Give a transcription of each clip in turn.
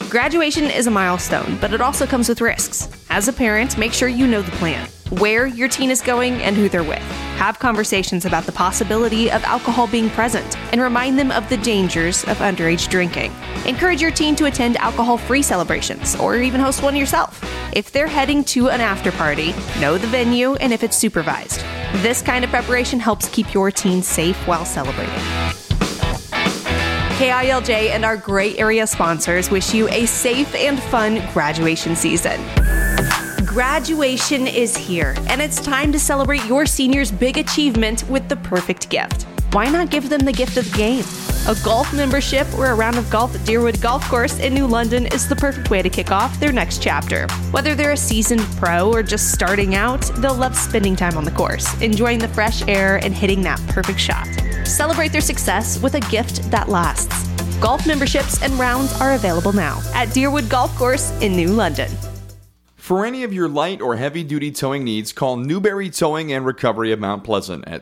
Graduation is a milestone, but it also comes with risks. As a parent, make sure you know the plan, where your teen is going, and who they're with. Have conversations about the possibility of alcohol being present, and remind them of the dangers of underage drinking. Encourage your teen to attend alcohol-free celebrations, or even host one yourself. If they're heading to an after party, know the venue and if it's supervised. This kind of preparation helps keep your teen safe while celebrating. KILJ and our great area sponsors wish you a safe and fun graduation season. Graduation is here, and it's time to celebrate your senior's big achievement with the perfect gift. Why not give them the gift of the game? A golf membership or a round of golf at Deerwood Golf Course in New London is the perfect way to kick off their next chapter. Whether they're a seasoned pro or just starting out, they'll love spending time on the course, enjoying the fresh air and hitting that perfect shot. Celebrate their success with a gift that lasts. Golf memberships and rounds are available now at Deerwood Golf Course in New London. For any of your light or heavy-duty towing needs, call Newberry Towing and Recovery of Mount Pleasant at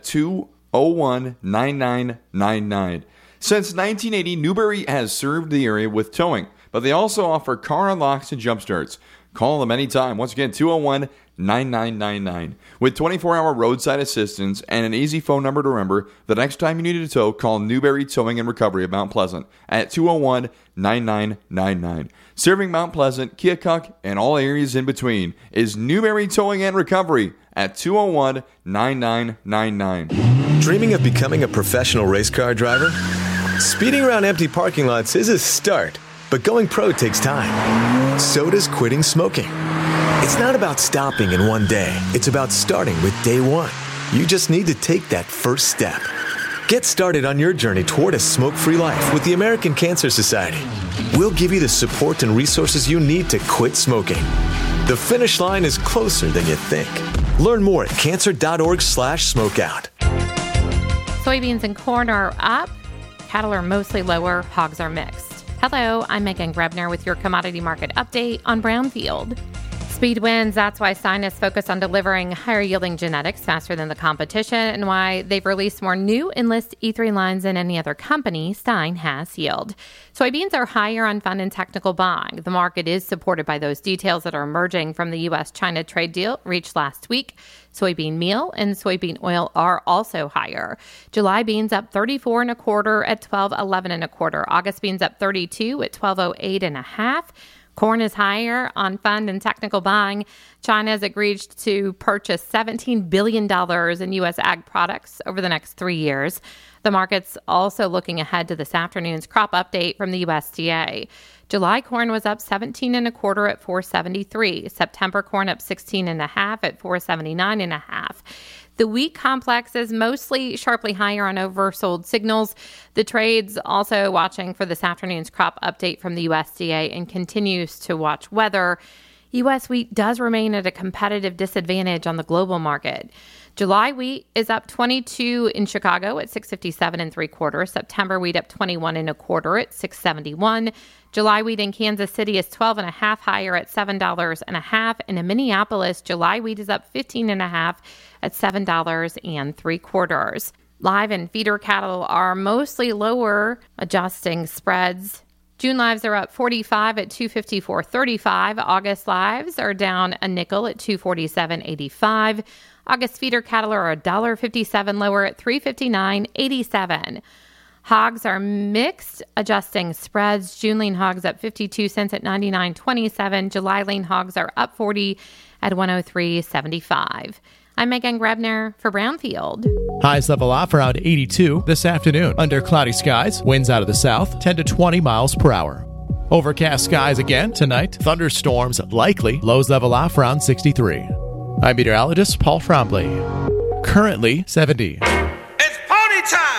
201-9999. Since 1980, Newberry has served the area with towing, but they also offer car unlocks and jump starts. Call them anytime. Once again, 201-9999. With 24-hour roadside assistance and an easy phone number to remember, the next time you need a tow, call Newberry Towing and Recovery of Mount Pleasant at 201-9999. Serving Mount Pleasant, Keokuk, and all areas in between is Newberry Towing and Recovery at 201-9999. Dreaming of becoming a professional race car driver? Speeding around empty parking lots is a start, but going pro takes time. So does quitting smoking. It's not about stopping in one day. It's about starting with day one. You just need to take that first step. Get started on your journey toward a smoke-free life with the American Cancer Society. We'll give you the support and resources you need to quit smoking. The finish line is closer than you think. Learn more at cancer.org/smokeout. Soybeans and corn are up. Cattle are mostly lower. Hogs are mixed. Hello, I'm Megan Grebner with your commodity market update on Brownfield. Speed wins. That's why Stein is focused on delivering higher yielding genetics faster than the competition and why they've released more new Enlist E3 lines than any other company. Stein has yield. Soybeans are higher on fund and technical buying. The market is supported by those details that are emerging from the U.S.-China trade deal reached last week. Soybean meal and soybean oil are also higher. July beans up 34 and a quarter at 12.11 and a quarter. August beans up 32 at 12.08 and a half. Corn is higher on fund and technical buying. China has agreed to purchase $17 billion in U.S. ag products over the next 3 years. The market's also looking ahead to this afternoon's crop update from the USDA. July corn was up 17 and a quarter at 473. September corn up 16 and a half at 479 and a half. The wheat complex is mostly sharply higher on oversold signals. The trade's also watching for this afternoon's crop update from the USDA and continues to watch weather. U.S. wheat does remain at a competitive disadvantage on the global market. July wheat is up 22 in Chicago at 657 and three quarters. September wheat up 21 and a quarter at 671. July wheat in Kansas City is 12 and a half higher at $7 and a half. And in Minneapolis, July wheat is up 15 and a half at $7 and three quarters. Live and feeder cattle are mostly lower, adjusting spreads. June lives are up 45 at 254.35. August lives are down a nickel at 247.85. August feeder cattle are $1.57 lower at 359.87. Hogs are mixed, adjusting spreads. June lean hogs up 52 cents at 99.27. July lean hogs are up 40 at 103.75. I'm Megan Grebner for Brownfield. Highs level off around 82 this afternoon. Under cloudy skies, winds out of the south, 10 to 20 miles per hour. Overcast skies again tonight. Thunderstorms likely. Lows level off around 63. I'm meteorologist Paul Trombley. Currently 70.